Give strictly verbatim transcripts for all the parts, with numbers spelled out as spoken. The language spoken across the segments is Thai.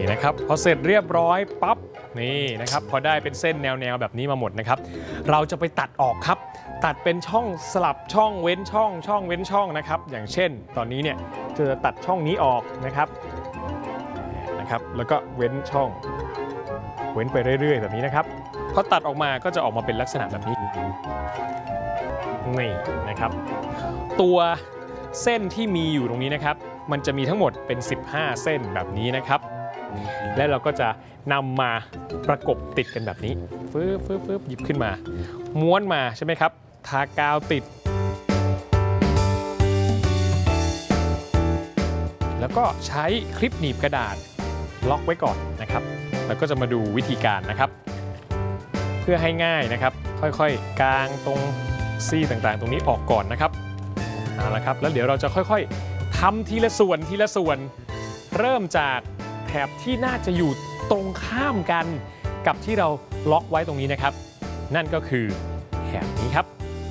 นะครับพอเสร็จเรียบร้อยปั๊บนี่นะครับพอได้เป็นเส้นแนวๆแบบนี้มาหมดนะครับเราจะไปตัดออกครับตัดเป็นช่องสลับช่องเว้นช่องช่องเว้นช่องนะครับอย่างเช่นตอนนี้เนี่ยจะตัดช่องนี้ออกนะครับนะครับแล้วก็เว้นช่องเว้นไปเรื่อยๆแบบนี้นะครับพอตัดออกมาก็จะออกมาเป็นลักษณะแบบนี้นี่นะครับตัวเส้นที่มีอยู่ตรงนี้นะครับมันจะมีทั้งหมดเป็นสิบห้าเส้นแบบนี้นะครับและเราก็จะนำมาประกบติดกันแบบนี้ฟืบฟืบฟืบหยิบขึ้นมาม้วนมาใช่ไหมครับทากาวติดแล้วก็ใช้คลิปหนีบกระดาษล็อกไว้ก่อนนะครับแล้วก็จะมาดูวิธีการนะครับเพื่อให้ง่ายนะครับค่อยๆกางตรงซี่ต่างๆตรงนี้ออกก่อนนะครับเอาละครับแล้วเดี๋ยวเราจะค่อยๆทำทีละส่วนทีละส่วนเริ่มจากแถบที่น่าจะอยู่ตรงข้ามกันกับที่เราล็อกไว้ตรงนี้นะครับนั่นก็คือแถบนี้ครับ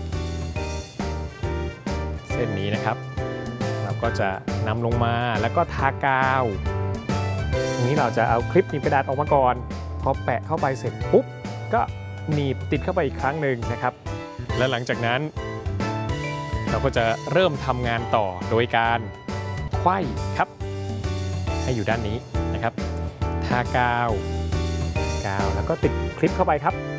เส้นนี้นะครับเราก็จะนำลงมาแล้วก็ทากาวตรงนี้เราจะเอาคลิปหนีบกระดาษออกมาก่อนพอแปะเข้าไปเสร็จปุ๊บก็หนีบติดเข้าไปอีกครั้งหนึ่งนะครับและหลังจากนั้นเราก็จะเริ่มทำงานต่อโดยการไขว้ครับให้อยู่ด้านนี้นะครับทากาวกาวแล้วก็ติดคลิปเข้าไปครับ